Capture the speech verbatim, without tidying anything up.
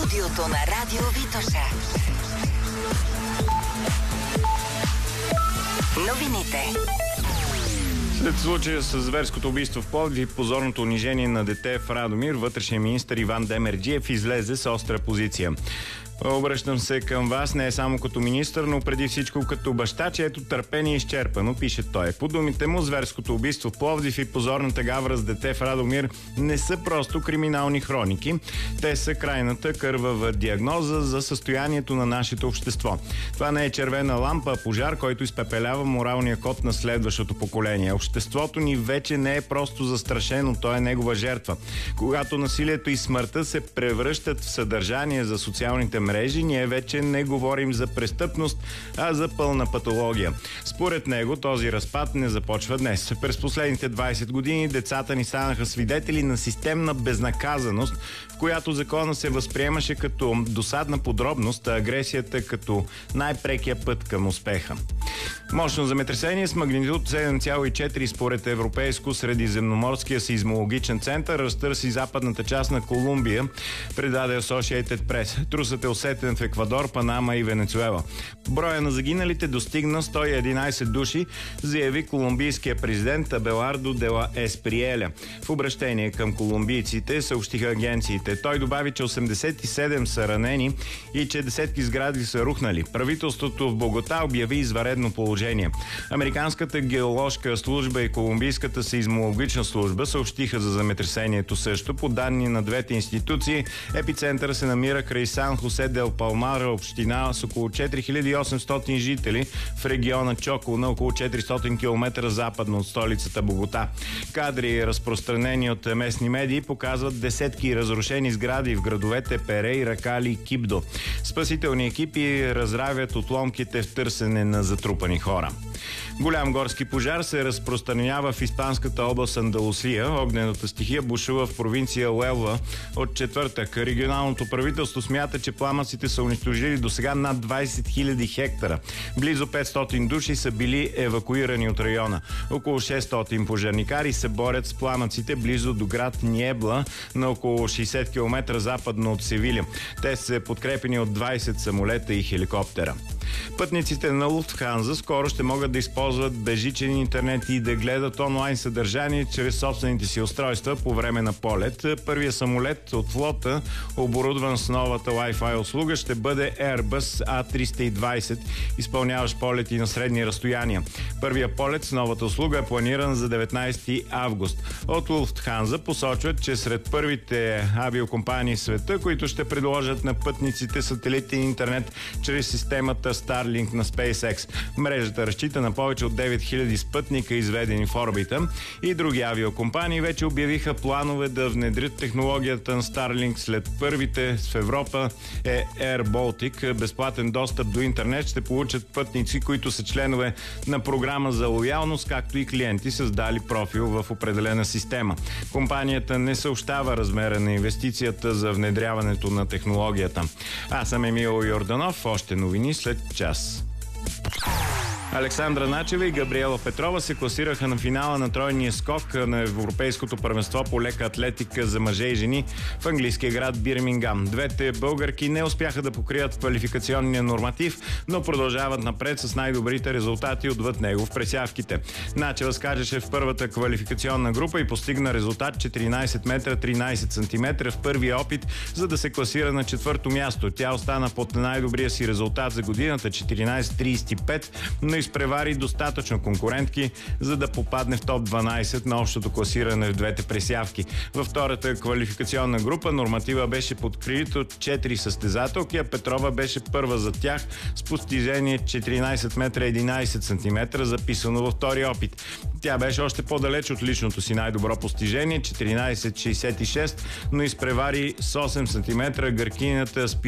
Студиото на Радио Витоша. Новините. След случая с зверското убийство в Пловдив и позорното унижение на дете в Радомир, вътрешният министър Иван Демерджиев излезе с остра позиция. Обръщам се към вас не само като министър, но преди всичко като баща, чието търпение е изчерпано, пише той. По думите му, зверското убийство в Пловдив и позорната гавра с дете в Радомир не са просто криминални хроники. Те са крайната кървава диагноза за състоянието на нашето общество. Това не е червена лампа, а пожар, който изпепелява моралния код на следващото поколение. Обществото ни вече не е просто застрашено, то е негова жертва. Когато насилието и смъртта се превръщат в съдържание за социалните мрежи, ние вече не говорим за престъпност, а за пълна патология. Според него този разпад не започва днес. През последните двайсет години децата ни станаха свидетели на системна безнаказаност, в която закона се възприемаше като досадна подробност, а агресията като най-прекия път към успеха. Мощно земетресение с магнитуд седем цяло и четири според Европейско средиземноморския сеизмологичен център разтърси западната част на Колумбия, предаде Associated Press. Трусът е усетен в Еквадор, Панама и Венецуела. Броя на загиналите достигна сто и единайсет души, заяви колумбийския президент Абелардо де ла Есприеля. В обращение към колумбийците съобщиха агенциите. Той добави, че осемдесет и седем са ранени и че десетки сгради са рухнали. Правителството в Богота обяви извънредно положение. Американската геоложка служба и колумбийската сеизмологична служба съобщиха за земетресението също. По данни на двете институции, епицентъра се намира край Сан Хосе дел Палмар, община с около четири хиляди и осемстотин жители в региона Чоко, на около четиристотин километра западно от столицата Богота. Кадри, разпространени от местни медии, показват десетки разрушени сгради в градовете Перей, Ракали и Кибдо. Спасителни екипи разравят отломките в търсене на затрупани хора. Голям горски пожар се разпространява в испанската област Андалусия. Огнената стихия бушува в провинция Уелва от четвъртък. Регионалното правителство смята, че пламъците са унищожили до сега над двайсет хиляди хектара. Близо петстотин души са били евакуирани от района. Около шестстотин пожарникари се борят с пламъците близо до град Ниебла, на около шейсет километра западно от Севиля. Те са подкрепени от двайсет самолета и хеликоптера. Пътниците на Луфтханза скоро ще могат да използват безжичен интернет и да гледат онлайн съдържание чрез собствените си устройства по време на полет. Първият самолет от флота, оборудван с новата Wi-Fi услуга, ще бъде Airbus А триста и двайсет, изпълняващ полети на средни разстояния. Първият полет с новата услуга е планиран за деветнайсети август. От Луфтханза посочват, че сред първите авиокомпании в света, които ще предложат на пътниците сателитен интернет чрез системата Starlink на SpaceX. Мрежата разчита на повече от девет хиляди спътника, изведени в орбита, и други авиокомпании вече обявиха планове да внедрят технологията на Starlink. След първите в Европа е Air Baltic. Безплатен достъп до интернет ще получат пътници, които са членове на програма за лоялност, както и клиенти, създали профил в определена система. Компанията не съобщава размера на инвестицията за внедряването на технологията. Аз съм Емил Йорданов. Още новини след час. Александра Начева и Габриела Петрова се класираха на финала на тройния скок на Европейското първенство по лека атлетика за мъже и жени в английския град Бирмингам. Двете българки не успяха да покрият квалификационния норматив, но продължават напред с най-добрите резултати отвъд него в пресявките. Начева скачаше в първата квалификационна група и постигна резултат четиринайсет метра тринайсет сантиметра в първия опит, за да се класира на четвърто място. Тя остана под най-добрия си резултат за годината четиринайсет трийсет и пет, но изпревари достатъчно конкурентки, за да попадне в топ дванайсет на общото класиране в двете пресявки. Във втората квалификационна група норматива беше подкрит от четири състезателки, а Петрова беше първа за тях с постижение четиринайсет метра единайсет сантиметра, записано във втори опит. Тя беше още по-далеч от личното си най-добро постижение четиринайсет шейсет и шест, но изпревари с осем сантиметра гъркинята